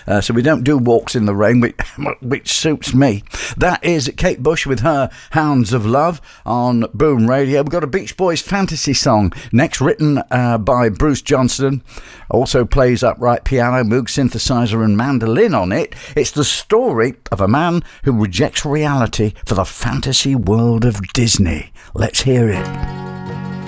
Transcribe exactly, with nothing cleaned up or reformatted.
uh, so we don't do walks in the rain, which, which suits me. That is Kate Bush with her Hounds of Love on Boom Radio. We've got a Beach Boys fantasy song next, written uh, by Bruce Johnston. Also plays upright piano, Moog synthesizer and mandolin on it. It's the story of a man who rejects reality for the fantasy world of Disney. Let's hear it.